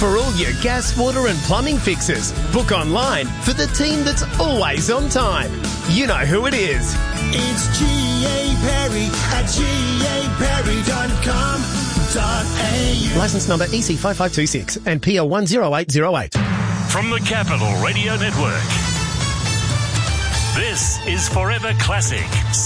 For all your gas, water and plumbing fixes, book online for the team that's always on time. You know who it is. It's G.A. Perry at gaperry.com.au. Licence number EC5526 and PL 10808. From the Capital Radio Network, this is Forever Classic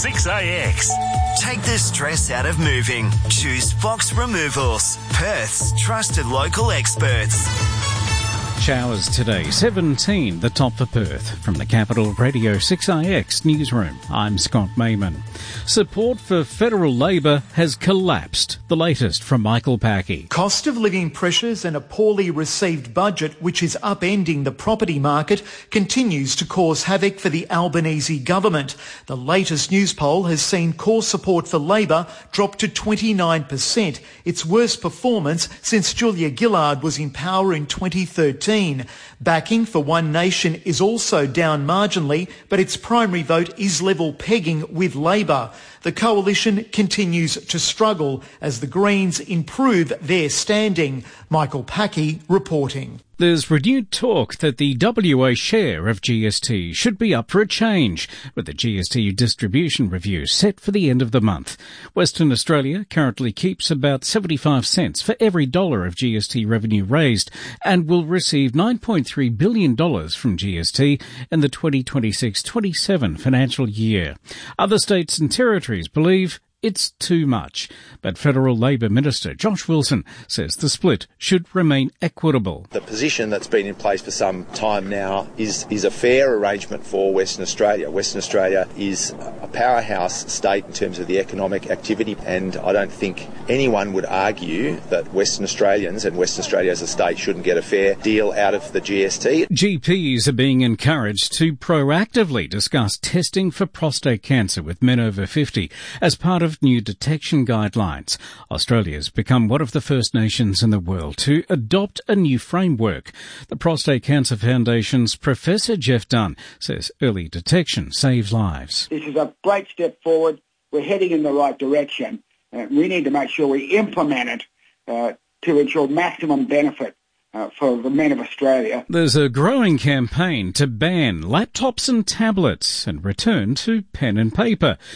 6AX. Take the stress out of moving. Choose Fox Removals, Perth's trusted local experts. Showers today, 17, the top for Perth. From the Capital Radio 6IX newsroom, I'm Scott Mayman. Support for federal Labor has collapsed. The latest from Michael Packey. Cost of living pressures and a poorly received budget, which is upending the property market, continues to cause havoc for the Albanese government. The latest news poll has seen core support for Labor drop to 29%, its worst performance since Julia Gillard was in power in 2013. Backing for One Nation is also down marginally, but its primary vote is level pegging with Labor. The coalition continues to struggle as the Greens improve their standing. Michael Packey reporting. There's renewed talk that the WA share of GST should be up for a change, with the GST distribution review set for the end of the month. Western Australia currently keeps about 75 cents for every dollar of GST revenue raised and will receive $9.3 billion from GST in the 2026-27 financial year. Other states and territories believe it's too much, but Federal Labor Minister Josh Wilson says the split should remain equitable. The position that's been in place for some time now is a fair arrangement for Western Australia. Western Australia is a powerhouse state in terms of the economic activity, and I don't think anyone would argue that Western Australians and Western Australia as a state shouldn't get a fair deal out of the GST. GPs are being encouraged to proactively discuss testing for prostate cancer with men over 50 as part of new detection guidelines. Australia's become one of the first nations in the world to adopt a new framework. The Prostate Cancer Foundation's Professor Jeff Dunn says early detection saves lives. This is a great step forward. We're heading in the right direction. We need to make sure we implement it to ensure maximum benefit for the men of Australia. There's a growing campaign to ban laptops and tablets and return to pen and paper.